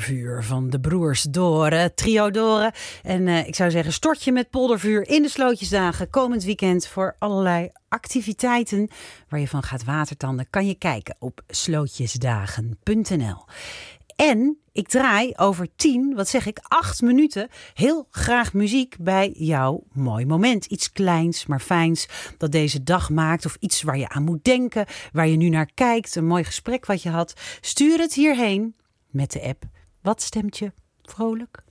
Poldervuur van de broers Doren, trio Doren. En ik zou zeggen, stort je met Poldervuur in de Slootjesdagen komend weekend voor allerlei activiteiten waar je van gaat watertanden. Kan je kijken op slootjesdagen.nl. En ik draai over 8 minuten heel graag muziek bij jouw mooi moment. Iets kleins, maar fijns dat deze dag maakt. Of iets waar je aan moet denken, waar je nu naar kijkt. Een mooi gesprek wat je had. Stuur het hierheen met de app. Wat stemt je vrolijk?